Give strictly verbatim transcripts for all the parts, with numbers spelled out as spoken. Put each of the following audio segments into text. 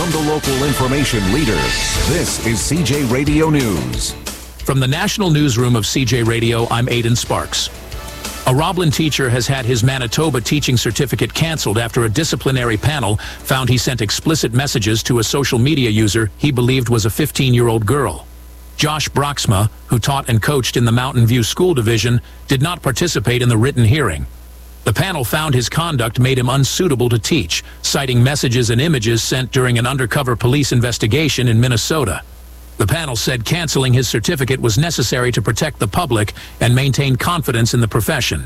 From the local information leader, this is C J Radio News. From the National Newsroom of C J Radio, I'm Aidan Sparks. A Roblin teacher has had his Manitoba teaching certificate canceled after a disciplinary panel found he sent explicit messages to a social media user he believed was a fifteen-year-old girl. Josh Broxma, who taught and coached in the Mountain View School Division, did not participate in the written hearing. The panel found his conduct made him unsuitable to teach, citing messages and images sent during an undercover police investigation in Minnesota. The panel said canceling his certificate was necessary to protect the public and maintain confidence in the profession.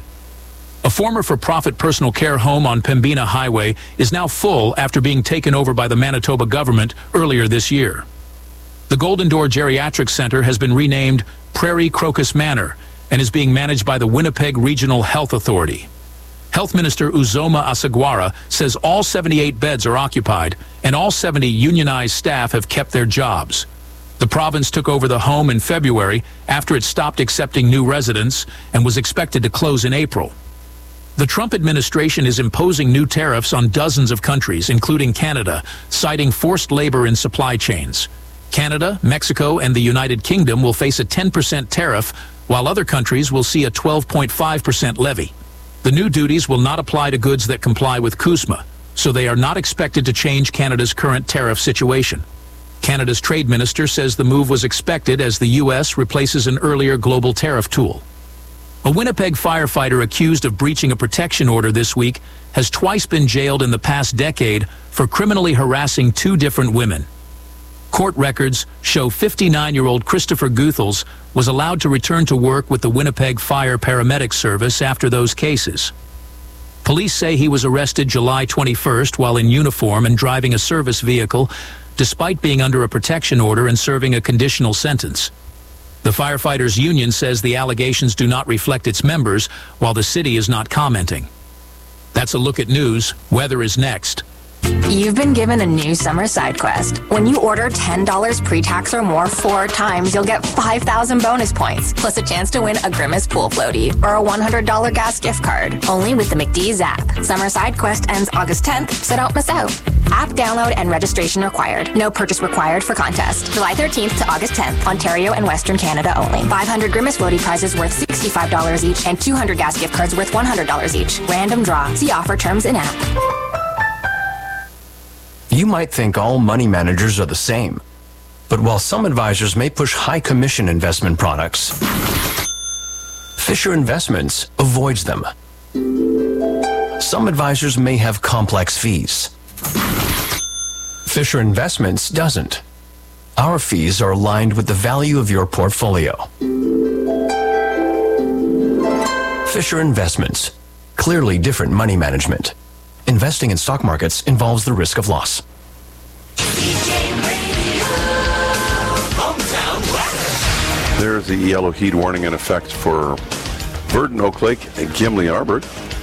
A former for-profit personal care home on Pembina Highway is now full after being taken over by the Manitoba government earlier this year. The Golden Door Geriatric Center has been renamed Prairie Crocus Manor and is being managed by the Winnipeg Regional Health Authority. Health Minister Uzoma Asagwara says all seventy-eight beds are occupied and all seventy unionized staff have kept their jobs. The province took over the home in February after it stopped accepting new residents and was expected to close in April. The Trump administration is imposing new tariffs on dozens of countries, including Canada, citing forced labor in supply chains. Canada, Mexico, and the United Kingdom will face a ten percent tariff, while other countries will see a twelve point five percent levy. The new duties will not apply to goods that comply with CUSMA, so they are not expected to change Canada's current tariff situation. Canada's trade minister says the move was expected as the U S replaces an earlier global tariff tool. A Winnipeg firefighter accused of breaching a protection order this week has twice been jailed in the past decade for criminally harassing two different women. Court records show fifty-nine-year-old Christopher Guthels was allowed to return to work with the Winnipeg Fire Paramedic Service after those cases. Police say he was arrested July twenty-first while in uniform and driving a service vehicle, despite being under a protection order and serving a conditional sentence. The firefighters' union says the allegations do not reflect its members, while the city is not commenting. That's a look at news. Weather is next. You've been given a new summer side quest. When you order ten dollars pre-tax or more four times, you'll get five thousand bonus points, plus a chance to win a Grimace pool floaty or a one hundred dollars gas gift card. Only with the McDee's app. Summer side quest ends August tenth, so don't miss out. App download and registration required. No purchase required for contest. July thirteenth to August tenth, Ontario and Western Canada only. five hundred Grimace floaty prizes worth sixty-five dollars each and two hundred gas gift cards worth one hundred dollars each. Random draw. See offer terms in app. You might think all money managers are the same, but while some advisors may push high commission investment products, Fisher Investments avoids them. Some advisors may have complex fees. Fisher Investments doesn't. Our fees are aligned with the value of your portfolio. Fisher Investments. Clearly different money management. Investing in stock markets involves the risk of loss. There's the yellow heat warning in effect for Virden, Oak Lake, and Gimli Arbor.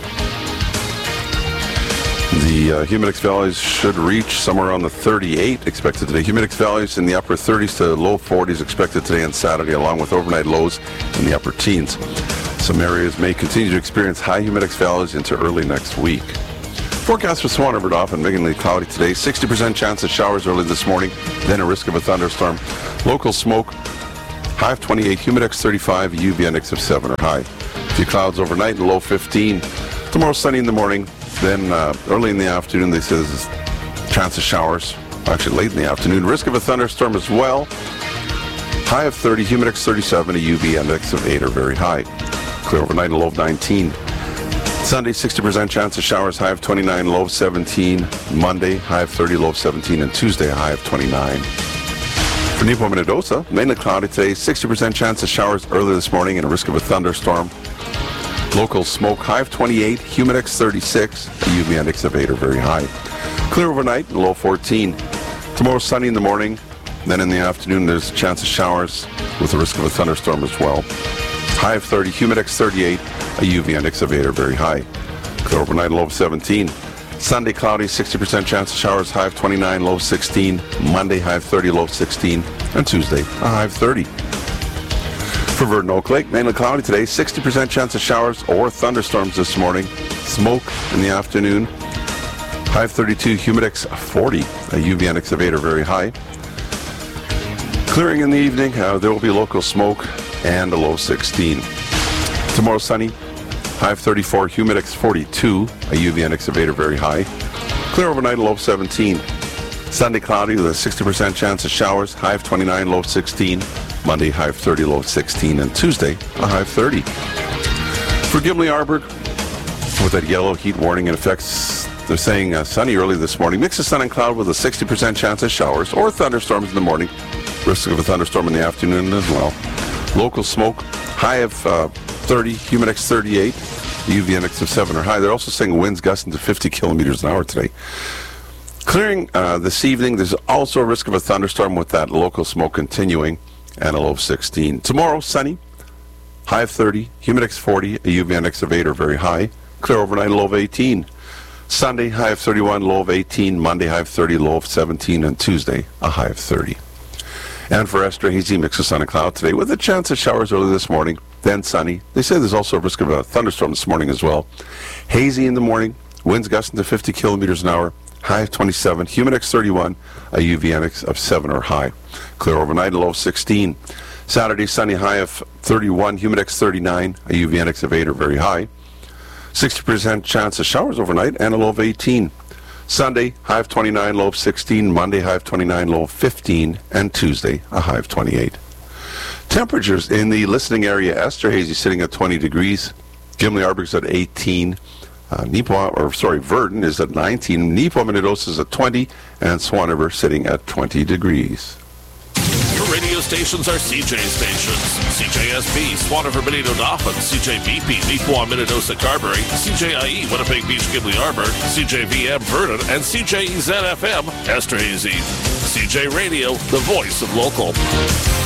The uh, Humidex values should reach somewhere around the thirty-eight expected today. Humidex values in the upper thirties to low forties expected today and Saturday, along with overnight lows in the upper teens. Some areas may continue to experience high Humidex values into early next week. Forecast for Swan River often mainly cloudy today. sixty percent chance of showers early this morning, then a risk of a thunderstorm. Local smoke, high of twenty-eight, Humidex thirty-five, U V index of seven or high. A few clouds overnight and low fifteen. Tomorrow sunny in the morning, then uh, early in the afternoon they say there's a chance of showers. Actually late in the afternoon, risk of a thunderstorm as well. High of thirty, Humidex thirty-seven, a U V index of eight or very high. Clear overnight, a low of nineteen. Sunday, sixty percent chance of showers, high of twenty-nine, low of seventeen. Monday, high of thirty, low of seventeen. And Tuesday, a high of twenty-nine. For Nepo Minnedosa, mainly cloudy today, sixty percent chance of showers early this morning and a risk of a thunderstorm. Local smoke, high of twenty-eight, Humidex thirty-six, a U V index of eight or very high. Clear overnight, low fourteen. Tomorrow, sunny in the morning, then in the afternoon, there's a chance of showers with a risk of a thunderstorm as well. High of thirty, Humidex thirty-eight, a U V index of eight or very high. Clear overnight, low of seventeen. Sunday, cloudy, sixty percent chance of showers, high of twenty-nine, low of sixteen. Monday, high of thirty, low of sixteen. And Tuesday, a high of thirty. For Virden, Oak Lake, mainly cloudy today, sixty percent chance of showers or thunderstorms this morning. Smoke in the afternoon. High of thirty-two, Humidex forty, a U V index of eight or very high. Clearing in the evening, uh, there will be local smoke and a low sixteen. Tomorrow sunny, high of thirty-four, Humidex forty-two, a U V index of eight or very high. Clear overnight, a low of seventeen. Sunday cloudy with a sixty percent chance of showers, high of twenty-nine, low of sixteen. Monday, high of thirty, low of sixteen. And Tuesday, a high of thirty. For Gimli-Arburg, with that yellow heat warning in effect, they're saying uh, sunny early this morning. Mix of sun and cloud with a sixty percent chance of showers or thunderstorms in the morning. Risk of a thunderstorm in the afternoon as well. Local smoke, high of uh, thirty, Humidex thirty-eight, U V index of seven or high. They're also saying winds gusting to fifty kilometers an hour today. Clearing uh, this evening, there's also a risk of a thunderstorm with that local smoke continuing and a low of sixteen. Tomorrow, sunny, high of thirty, Humidex forty, a U V index of eight or very high. Clear overnight, a low of eighteen. Sunday, high of thirty-one, low of eighteen. Monday, high of thirty, low of seventeen. And Tuesday, a high of thirty. And for Esther, hazy mix of sun and cloud today with a chance of showers early this morning, then sunny. They say there's also a risk of a thunderstorm this morning as well. Hazy in the morning, winds gusting to fifty kilometers an hour, high of twenty-seven, Humidex thirty-one, a U V index of seven or high. Clear overnight, a low of sixteen. Saturday, sunny, high of thirty-one, Humidex thirty-nine, a U V index of eight or very high. sixty percent chance of showers overnight and a low of eighteen. Sunday, high of twenty-nine, low of sixteen. Monday, high of twenty-nine, low of fifteen. And Tuesday, a high of twenty-eight. Temperatures in the listening area, Esther Hazy sitting at twenty degrees. Gimli-Arburg's at eighteen. Uh, Neepawa, or sorry, Verdon is at nineteen. Neepawa-Minidosa is at twenty. And Swan River sitting at twenty degrees. Your radio stations are C J stations. C J S B, Swan River, Benito, Dauphin, C J B P, Neepawa, Minidosa, Carberry, C J I E, Winnipeg Beach, Gimli-Arburg, C J V M, Verdon, and C J E Z F M, Esther Hazy. C J Radio, the voice of local.